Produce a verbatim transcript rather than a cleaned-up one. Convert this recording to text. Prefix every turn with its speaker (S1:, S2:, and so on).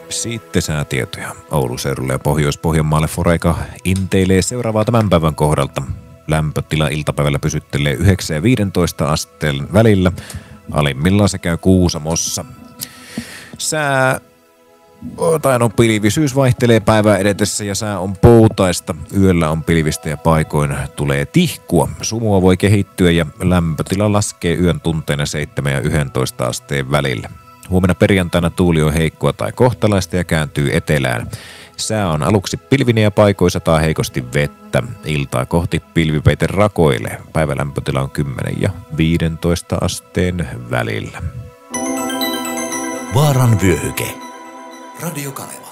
S1: Sitten säätietoja. Oulun seudulle ja Pohjois-Pohjanmaalle Foreika inteilee seuraavaa tämän päivän kohdalta. Lämpötila iltapäivällä pysyttelee yhdeksän ja viisitoista asteen välillä. Alimmillaan se käy Kuusamossa. Sää, tai no pilvisyys vaihtelee päivää edetessä ja sää on poutaista. Yöllä on pilvistä ja paikoin tulee tihkua. Sumua voi kehittyä ja lämpötila laskee yön tunteina seitsemän ja yksitoista asteen välillä. Huomenna perjantaina tuuli on heikkoa tai kohtalaista ja kääntyy etelään. Sää on aluksi pilvinen ja paikoin sataa heikosti vettä. Iltaa kohti pilvipeite rakoilee. Päivälämpötila on kymmenen ja viisitoista asteen välillä.
S2: Vaaran vyöhyke. Radio Kaneva.